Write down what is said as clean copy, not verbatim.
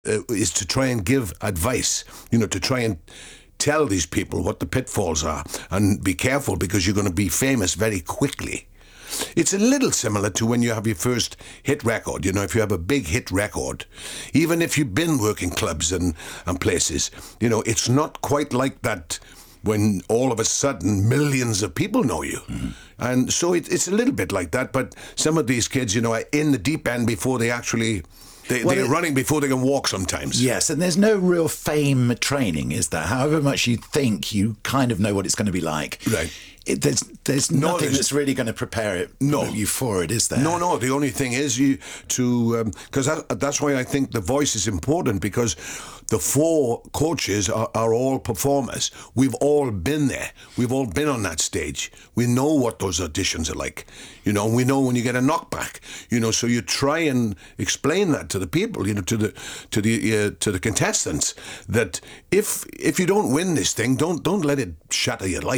is to try and give advice, to try and tell these people what the pitfalls are and be careful because you're going to be famous very quickly. It's a little similar to when you have your first hit record. If you have a big hit record, even if you've been working clubs and places, it's not quite like that when all of a sudden millions of people know you. And so it's a little bit like that, but some of these kids, are in the deep end before they actually... They're running before they can walk sometimes. Yes, and there's no real fame training, is there? However much you think you kind of know what it's going to be like. Right. There's nothing that's really going to prepare you for it, is there? No. The only thing is because that's why I think the voice is important, because the four coaches are all performers. We've all been there. We've all been on that stage. We know what those auditions are like. We know when you get a knockback. So you try and explain that to the people. To the contestants, that if you don't win this thing, don't let it shatter your life.